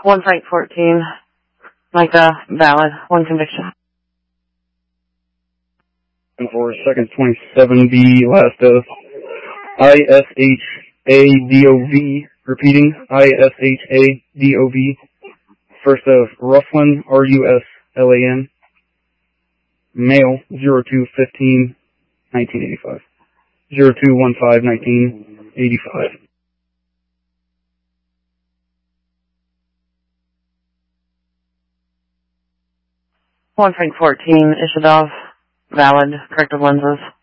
1 Frank 14. Micah, valid. 1 conviction. And for seconds 27B, last of ISHADOV, repeating, ISHADOV, first of Ruslan, RUSLAN, male, 02-15-1985, 02-15-1985. One Frank 14, Ishadov, valid, corrective lenses.